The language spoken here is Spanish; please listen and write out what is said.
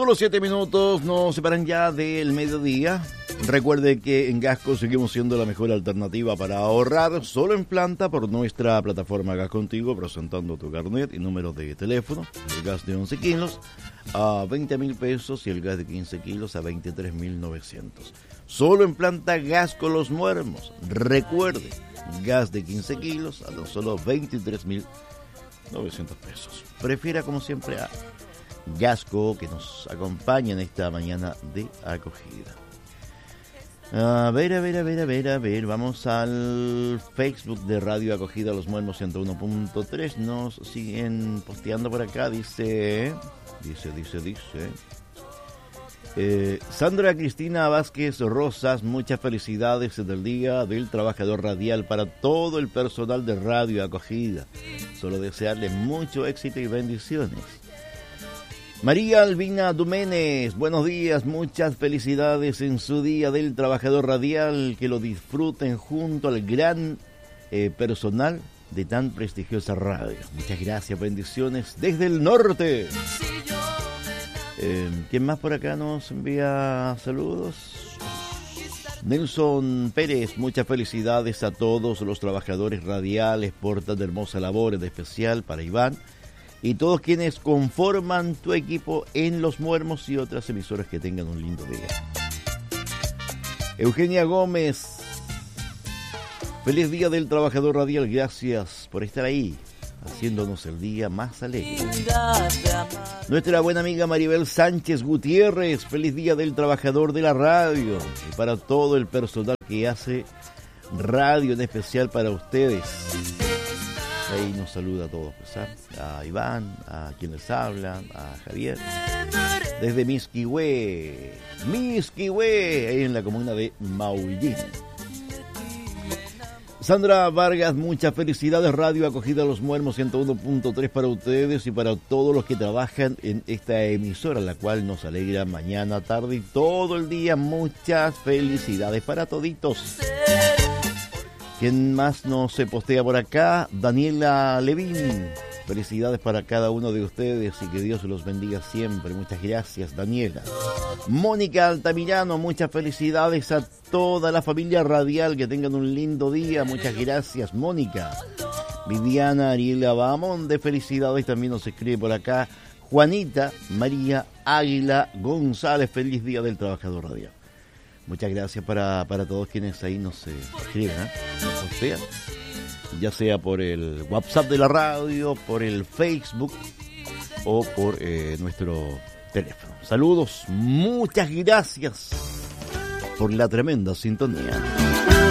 Son los 7 minutos, nos separan ya del mediodía. Recuerde que en Gasco seguimos siendo la mejor alternativa para ahorrar solo en planta por nuestra plataforma Gas Contigo, presentando tu carnet y número de teléfono. El gas de 11 kilos a 20.000 pesos y el gas de 15 kilos a 23.900. Solo en planta Gasco Los Muermos. Recuerde, gas de 15 kilos a tan solo 23.900 pesos. Prefiera como siempre a Gasco, que nos acompaña en esta mañana de acogida. A ver, vamos al Facebook de Radio Acogida Los Muermos 101.3. Nos siguen posteando por acá, dice Sandra Cristina Vázquez Rosas, muchas felicidades del Día del Trabajador Radial para todo el personal de Radio Acogida. Solo desearles mucho éxito y bendiciones. María Albina Duménez, buenos días, muchas felicidades en su Día del Trabajador Radial, que lo disfruten junto al gran personal de tan prestigiosa radio. Muchas gracias, bendiciones desde el norte. ¿Quién más por acá nos envía saludos? Nelson Pérez, muchas felicidades a todos los trabajadores radiales por tan hermosa labor, en especial para Iván y todos quienes conforman tu equipo en Los Muermos y otras emisoras. Que tengan un lindo día. Eugenia Gómez, feliz Día del Trabajador Radial, gracias por estar ahí, haciéndonos el día más alegre. Nuestra buena amiga Maribel Sánchez Gutiérrez, feliz Día del Trabajador de la Radio, y para todo el personal que hace radio, en especial para ustedes. Ahí nos saluda a todos, pues, a Iván, a quien les habla, a Javier, desde Misquihue, ahí en la comuna de Maullín. Sandra Vargas, muchas felicidades. Radio Acogida Los Muermos 101.3 para ustedes y para todos los que trabajan en esta emisora, la cual nos alegra mañana, tarde y todo el día. Muchas felicidades para toditos. ¿Quién más nos se postea por acá? Daniela Levín. Felicidades para cada uno de ustedes y que Dios los bendiga siempre. Muchas gracias, Daniela. Mónica Altamirano, muchas felicidades a toda la familia radial. Que tengan un lindo día. Muchas gracias, Mónica. Viviana Ariela Bahamonde, felicidades. También nos escribe por acá Juanita María Águila González. Feliz Día del Trabajador Radial. Muchas gracias para todos quienes ahí nos escriben, nos postean, ya sea por el WhatsApp de la radio, por el Facebook o por nuestro teléfono. Saludos, muchas gracias por la tremenda sintonía.